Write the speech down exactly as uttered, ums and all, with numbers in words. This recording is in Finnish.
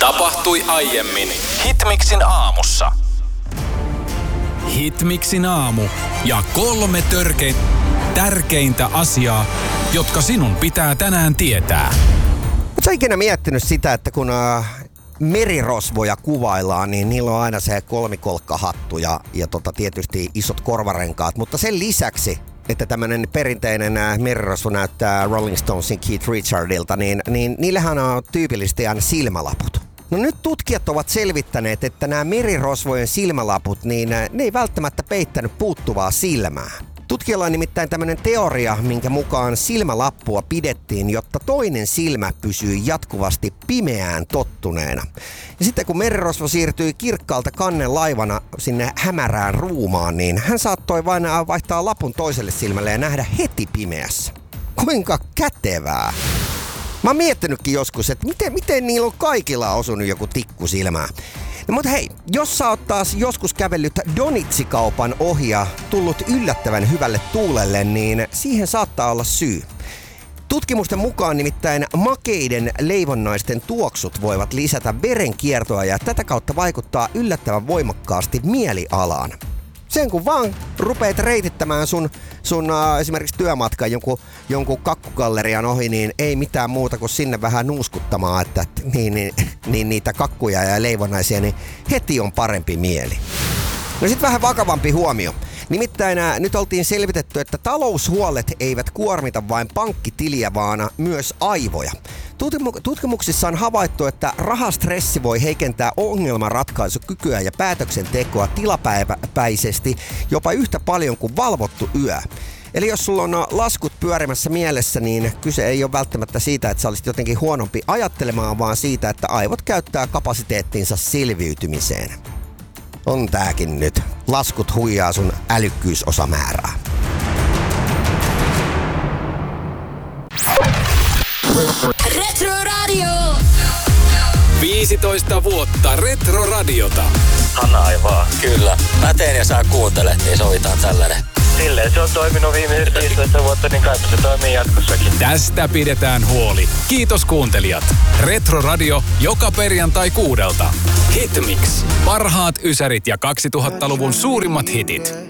Tapahtui aiemmin Hitmixin aamussa. Hitmixin aamu ja kolme törkein, tärkeintä asiaa, jotka sinun pitää tänään tietää. Oletko ikinä miettinyt sitä, että kun uh, merirosvoja kuvaillaan, niin niillä on aina se kolmikolkkahattu ja, ja tota, tietysti isot korvarenkaat, mutta sen lisäksi, että tämmöinen perinteinen uh, merirosvo näyttää Rolling Stonesin Keith Richardilta, niin, niin niillähän on tyypillisesti aina silmälaput. No nyt tutkijat ovat selvittäneet, että nämä merirosvojen silmälaput, niin ne ei välttämättä peittänyt puuttuvaa silmää. Tutkijalla on nimittäin tämmöinen teoria, minkä mukaan silmälappua pidettiin, jotta toinen silmä pysyi jatkuvasti pimeään tottuneena. Ja sitten kun merirosvo siirtyi kirkkaalta kannen laivana sinne hämärään ruumaan, niin hän saattoi vain vaihtaa lapun toiselle silmälle ja nähdä heti pimeässä. Kuinka kätevää! Mä oon miettinytkin joskus, että miten, miten niillä on kaikilla osunut joku tikku silmään. No mutta hei, jos sä oot taas joskus kävellyt Donitsikaupan ohi ja tullut yllättävän hyvälle tuulelle, niin siihen saattaa olla syy. Tutkimusten mukaan nimittäin makeiden leivonnaisten tuoksut voivat lisätä verenkiertoa ja tätä kautta vaikuttaa yllättävän voimakkaasti mielialaan. Sen kun vaan rupeat reitittämään sun, sun uh, esimerkiksi työmatkan jonkun, jonkun kakkugallerian ohi, niin ei mitään muuta kuin sinne vähän nuuskuttamaan, että niin, niin, niin niitä kakkuja ja leivonnaisia, niin heti on parempi mieli. No sit vähän vakavampi huomio. Nimittäin ää, nyt oltiin selvitetty, että taloushuolet eivät kuormita vain pankkitiliä, vaan myös aivoja. Tutkimuksissa on havaittu, että rahastressi voi heikentää ongelmanratkaisukykyä ja päätöksentekoa tilapäisesti jopa yhtä paljon kuin valvottu yö. Eli jos sulla on laskut pyörimässä mielessä, niin kyse ei ole välttämättä siitä, että sä olisit jotenkin huonompi ajattelemaan, vaan siitä, että aivot käyttää kapasiteettinsa selviytymiseen. On tääkin nyt. Laskut huijaa sun älykkyysosamäärää. Retro Radio. viisitoista vuotta Retro-radiota. Hanna aivaa. Kyllä. Mä teen ja sä kuuntelet, niin sovitaan tällainen. Silleen se on toiminut viimeiset viisitoista vuotta, niin kai se toimii jatkossakin. Tästä pidetään huoli. Kiitos kuuntelijat. Retro-radio joka perjantai kuudelta. Hitmix. Parhaat ysärit ja kaksituhattaluvun suurimmat hitit.